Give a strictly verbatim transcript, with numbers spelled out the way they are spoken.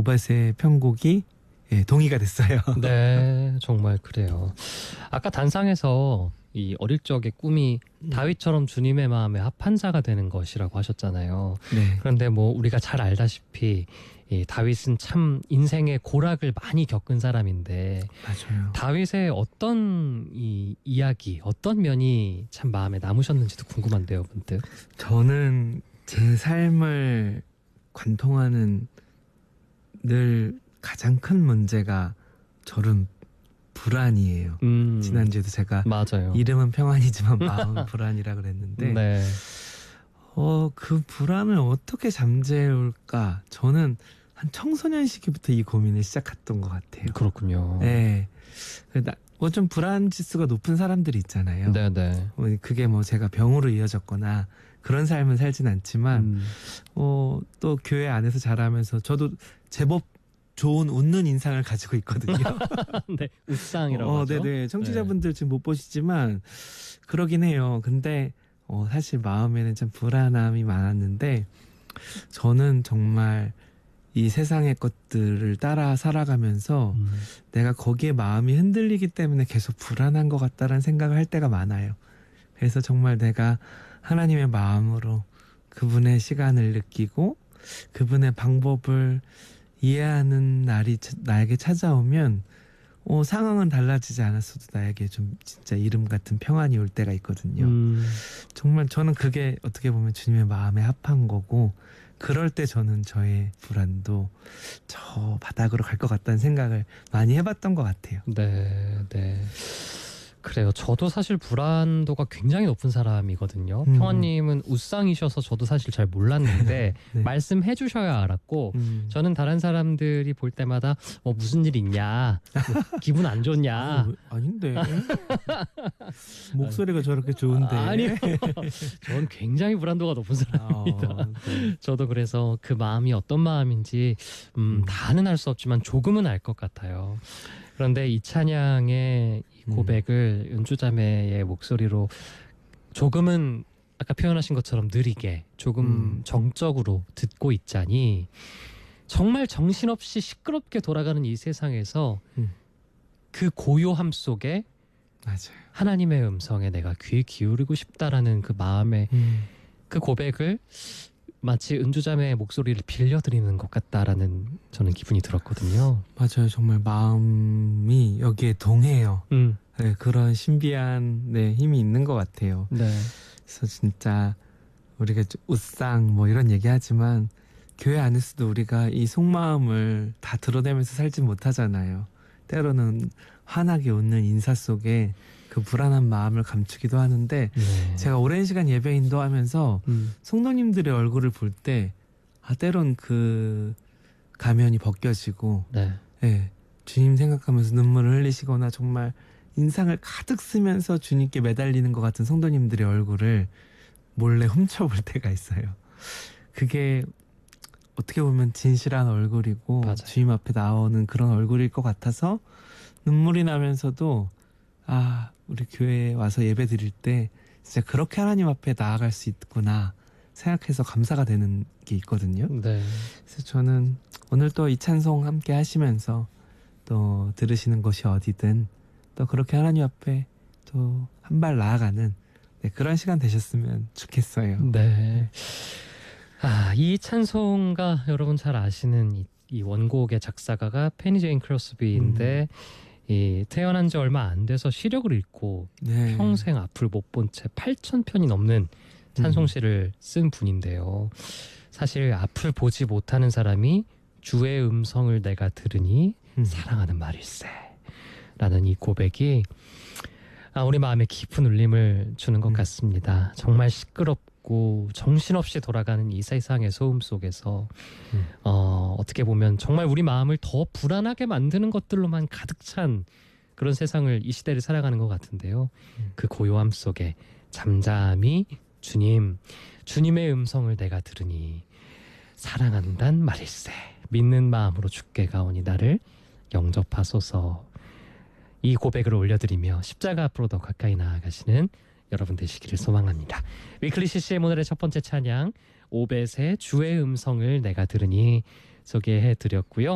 오벳의 편곡이 예, 동의가 됐어요. 네, 정말 그래요. 아까 단상에서 이 어릴 적의 꿈이 다윗처럼 주님의 마음에 합한 자가 되는 것이라고 하셨잖아요. 네. 그런데 뭐 우리가 잘 알다시피 이 다윗은 참 인생의 고락을 많이 겪은 사람인데 맞아요. 다윗의 어떤 이 이야기, 어떤 면이 참 마음에 남으셨는지도 궁금한데요, 문득. 저는 제 삶을 관통하는 늘 가장 큰 문제가 저는 불안이에요. 음, 지난주에도 제가 맞아요. 이름은 평안이지만 마음은 불안이라 그랬는데 네. 어, 그 불안을 어떻게 잠재울까? 저는 한 청소년 시기부터 이 고민을 시작했던 것 같아요. 그렇군요. 네. 뭐 좀 불안 지수가 높은 사람들이 있잖아요. 네네. 그게 뭐 제가 병으로 이어졌거나 그런 삶을 살진 않지만 음. 어, 또 교회 안에서 자라면서 저도 제법 좋은 웃는 인상을 가지고 있거든요. 네, 웃상이라고 어, 하죠. 네네. 청취자분들 지금 못 보시지만 그러긴 해요. 근데 어, 사실 마음에는 참 불안함이 많았는데 저는 정말 이 세상의 것들을 따라 살아가면서 음. 내가 거기에 마음이 흔들리기 때문에 계속 불안한 것 같다라는 생각을 할 때가 많아요. 그래서 정말 내가 하나님의 마음으로 그분의 시간을 느끼고 그분의 방법을 이해하는 날이 나에게 찾아오면 어, 상황은 달라지지 않았어도 나에게 좀 진짜 이름 같은 평안이 올 때가 있거든요. 음. 정말 저는 그게 어떻게 보면 주님의 마음에 합한 거고 그럴 때 저는 저의 불안도 저 바닥으로 갈 것 같다는 생각을 많이 해봤던 것 같아요. 네, 네. 그래요. 저도 사실 불안도가 굉장히 높은 사람이거든요. 음. 평화님은 웃상이셔서 저도 사실 잘 몰랐는데 네. 말씀해 주셔야 알았고 음. 저는 다른 사람들이 볼 때마다 뭐 무슨 일 있냐, 뭐 기분 안 좋냐. 아니, 아닌데 목소리가 저렇게 좋은데. 아니요. 저는 굉장히 불안도가 높은 사람입니다. 어, 네. 저도 그래서 그 마음이 어떤 마음인지 음, 음. 다는 알 수 없지만 조금은 알 것 같아요. 그런데 이 찬양의 이 고백을 음. 은주자매의 목소리로 조금은 아까 표현하신 것처럼 느리게 조금 음. 정적으로 듣고 있자니 정말 정신없이 시끄럽게 돌아가는 이 세상에서 음. 그 고요함 속에 맞아요. 하나님의 음성에 내가 귀 기울이고 싶다라는 그 마음에 음. 그 고백을 마치 은주자매의 목소리를 빌려드리는 것 같다라는 저는 기분이 들었거든요. 맞아요. 정말 마음이 여기에 동해요. 음, 네, 그런 신비한 네, 힘이 있는 것 같아요. 네, 그래서 진짜 우리가 웃상 뭐 이런 얘기하지만 교회 안에서도 우리가 이 속마음을 다 드러내면서 살지 못하잖아요. 때로는 환하게 웃는 인사 속에 그 불안한 마음을 감추기도 하는데 네. 제가 오랜 시간 예배 인도하면서 음, 성도님들의 얼굴을 볼 때 아, 때론 그 가면이 벗겨지고 네, 예, 주님 생각하면서 눈물을 흘리시거나 정말 인상을 가득 쓰면서 주님께 매달리는 것 같은 성도님들의 얼굴을 몰래 훔쳐볼 때가 있어요. 그게 어떻게 보면 진실한 얼굴이고 맞아요. 주님 앞에 나오는 그런 얼굴일 것 같아서 눈물이 나면서도 아, 우리 교회에 와서 예배 드릴 때 진짜 그렇게 하나님 앞에 나아갈 수 있구나 생각해서 감사가 되는 게 있거든요. 네. 그래서 저는 오늘 또 이 찬송 함께 하시면서 또 들으시는 곳이 어디든 또 그렇게 하나님 앞에 또 한 발 나아가는 네, 그런 시간 되셨으면 좋겠어요. 네. 아, 이 찬송가 여러분 잘 아시는 이, 이 원곡의 작사가가 페니 제인 크로스비인데 음. 이 태어난 지 얼마 안 돼서 시력을 잃고 네. 평생 앞을 못 본 채 팔천 편이 넘는 찬송시를 쓴 분인데요. 사실 앞을 보지 못하는 사람이 주의 음성을 내가 들으니 음. 사랑하는 말일세 라는 이 고백이 아, 우리 마음에 깊은 울림을 주는 것 음. 같습니다. 정말 시끄럽고 정신없이 돌아가는 이 세상의 소음 속에서 음. 어, 어떻게 보면 정말 우리 마음을 더 불안하게 만드는 것들로만 가득 찬 그런 세상을 이 시대를 살아가는 것 같은데요. 음. 그 고요함 속에 잠잠히 주님, 주님의 음성을 내가 들으니 사랑한단 말일세. 믿는 마음으로 주께 가오니 나를 영접하소서. 이 고백을 올려드리며 십자가 앞으로 더 가까이 나아가시는 여러분 되시기를 소망합니다. 위클리 씨씨엠 오늘의 첫 번째 찬양 오벳의 주의 음성을 내가 들으니 소개해드렸고요.